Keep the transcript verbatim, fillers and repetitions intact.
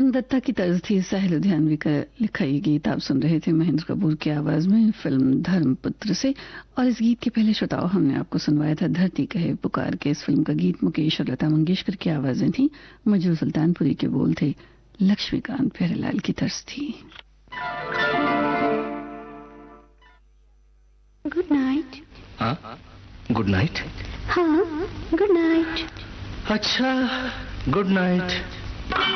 प्रेम दत्ता की तर्ज थी, साहिल लुधियानवी का लिखा ये गीत आप सुन रहे थे महेंद्र कपूर की आवाज में फिल्म धर्मपुत्र से। और इस गीत के पहले श्रोताओं हमने आपको सुनवाया था धरती कहे पुकार के। इस फिल्म का गीत मुकेश और लता मंगेशकर की आवाजें थी, मजरू सुल्तानपुरी के बोल थे, लक्ष्मीकांत प्यारेलाल की तर्ज थी। Good night. हाँ गुड नाइट। हाँ गुड नाइट। अच्छा गुड नाइट।